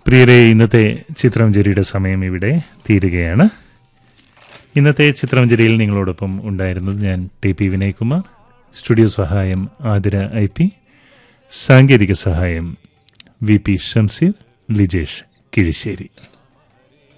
പ്രിയരെ, ഇന്നത്തെ ചിത്രമഞ്ജരിയുടെ സമയം ഇവിടെ തീരുകയാണ്. ഇന്നത്തെ ചിത്രമഞ്ജരിയിൽ നിങ്ങളോടൊപ്പം ഉണ്ടായിരുന്നത് ഞാൻ TP വിനയ്കുമാർ. സ്റ്റുഡിയോ സഹായം ആതിര IP, സാങ്കേതിക സഹായം VP ഷംസീർ, ലിജേഷ് കിഴിശ്ശേരി.